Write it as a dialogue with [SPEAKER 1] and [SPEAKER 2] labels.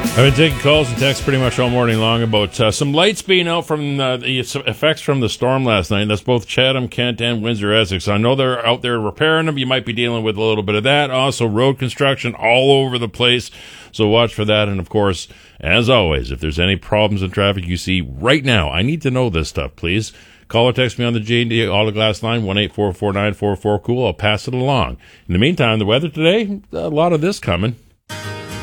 [SPEAKER 1] I've been taking calls and texts pretty much all morning long about some lights being out from the effects from the storm last night. That's both Chatham, Kent, and Windsor-Essex. I know they're out there repairing them. You might be dealing with a little bit of that. Also, road construction all over the place. So watch for that. And, of course, as always, if there's any problems in traffic you see right now, I need to know this stuff, please. Call or text me on the J&D Auto Glass line, 1-844-944-COOL. I'll pass it along. In the meantime, the weather today, a lot of this coming.